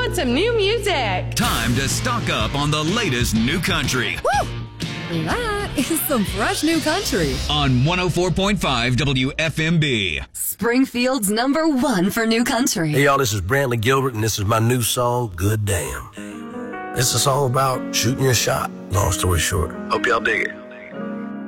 want some new music. Time to stock up on the latest new country. Woo! That is some fresh new country. On 104.5 WFMB. Springfield's #1 for new country. Hey, y'all, this is Brantley Gilbert, and this is my new song, Good Damn. It's a song about shooting your shot, long story short. Hope y'all dig it.